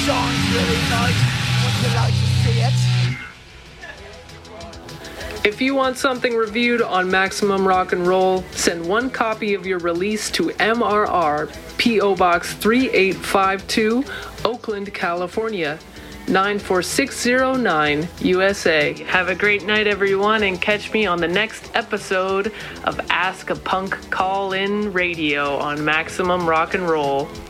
song's really nice. Would you like to see it? If you want something reviewed on Maximum Rock and Roll, send one copy of your release to MRR, P.O. Box 3852, Oakland, California, 94609, USA. Have a great night, everyone, and catch me on the next episode of Ask a Punk Call-In Radio on Maximum Rock and Roll.